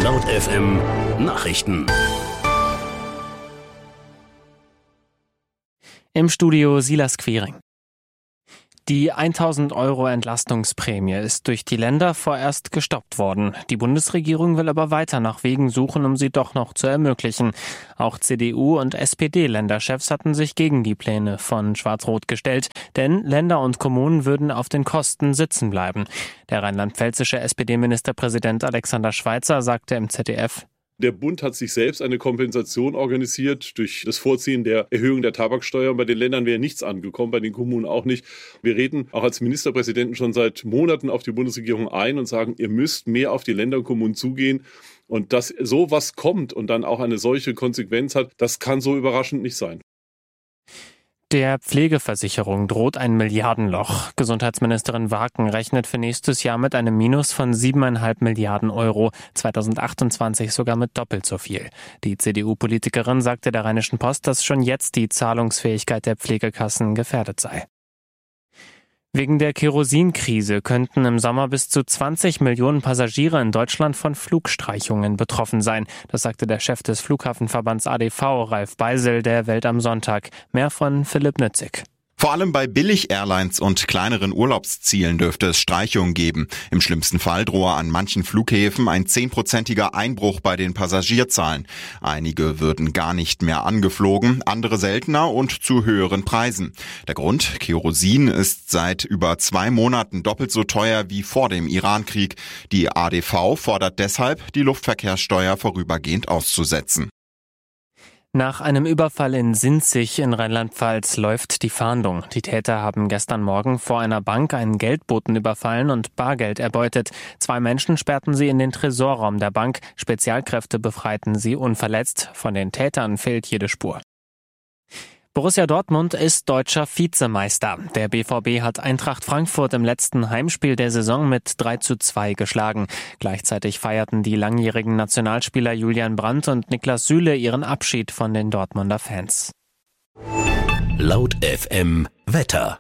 Laut FM Nachrichten. Im Studio Silas Quiring. Die 1.000 € Entlastungsprämie ist durch die Länder vorerst gestoppt worden. Die Bundesregierung will aber weiter nach Wegen suchen, um sie doch noch zu ermöglichen. Auch CDU- und SPD-Länderchefs hatten sich gegen die Pläne von Schwarz-Rot gestellt, denn Länder und Kommunen würden auf den Kosten sitzen bleiben. Der rheinland-pfälzische SPD-Ministerpräsident Alexander Schweitzer sagte im ZDF: Der Bund hat sich selbst eine Kompensation organisiert durch das Vorziehen der Erhöhung der Tabaksteuer. Bei den Ländern wäre nichts angekommen, bei den Kommunen auch nicht. Wir reden auch als Ministerpräsidenten schon seit Monaten auf die Bundesregierung ein und sagen, ihr müsst mehr auf die Länder und Kommunen zugehen. Und dass sowas kommt und dann auch eine solche Konsequenz hat, das kann so überraschend nicht sein. Der Pflegeversicherung droht ein Milliardenloch. Gesundheitsministerin Waken rechnet für nächstes Jahr mit einem Minus von 7,5 Milliarden €, 2028 sogar mit doppelt so viel. Die CDU-Politikerin sagte der Rheinischen Post, dass schon jetzt die Zahlungsfähigkeit der Pflegekassen gefährdet sei. Wegen der Kerosinkrise könnten im Sommer bis zu 20 Millionen Passagiere in Deutschland von Flugstreichungen betroffen sein. Das sagte der Chef des Flughafenverbands ADV, Ralf Beisel, der Welt am Sonntag. Mehr von Philipp Nützig. Vor allem bei Billig-Airlines und kleineren Urlaubszielen dürfte es Streichungen geben. Im schlimmsten Fall drohe an manchen Flughäfen ein 10%iger Einbruch bei den Passagierzahlen. Einige würden gar nicht mehr angeflogen, andere seltener und zu höheren Preisen. Der Grund: Kerosin ist seit über 2 Monaten doppelt so teuer wie vor dem Irankrieg. Die ADV fordert deshalb, die Luftverkehrssteuer vorübergehend auszusetzen. Nach einem Überfall in Sinzig in Rheinland-Pfalz läuft die Fahndung. Die Täter haben gestern Morgen vor einer Bank einen Geldboten überfallen und Bargeld erbeutet. 2 Menschen sperrten sie in den Tresorraum der Bank. Spezialkräfte befreiten sie unverletzt. Von den Tätern fehlt jede Spur. Borussia Dortmund ist deutscher Vizemeister. Der BVB hat Eintracht Frankfurt im letzten Heimspiel der Saison mit 3:2 geschlagen. Gleichzeitig feierten die langjährigen Nationalspieler Julian Brandt und Niklas Süle ihren Abschied von den Dortmunder Fans. Laut FM Wetter.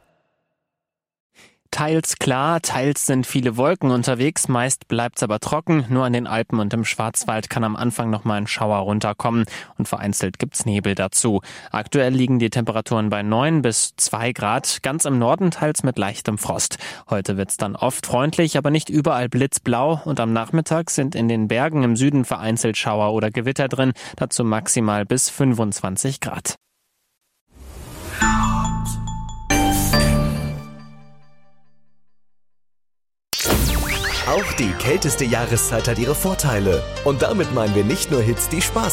Teils klar, teils sind viele Wolken unterwegs, meist bleibt's aber trocken. Nur an den Alpen und im Schwarzwald kann am Anfang noch mal ein Schauer runterkommen und vereinzelt gibt's Nebel dazu. Aktuell liegen die Temperaturen bei 9 bis 2 Grad, ganz im Norden teils mit leichtem Frost. Heute wird's dann oft freundlich, aber nicht überall blitzblau und am Nachmittag sind in den Bergen im Süden vereinzelt Schauer oder Gewitter drin, dazu maximal bis 25 Grad. Auch die kälteste Jahreszeit hat ihre Vorteile. Und damit meinen wir nicht nur Hits, die Spaß